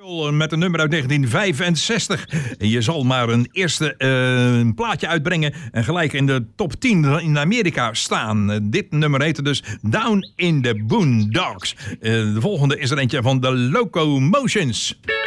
Met een nummer uit 1965. En je zal maar een eerste plaatje uitbrengen en gelijk in de top 10 in Amerika staan. Dit nummer heette dus Down in the Boondocks. De volgende is er eentje van The Locomotions.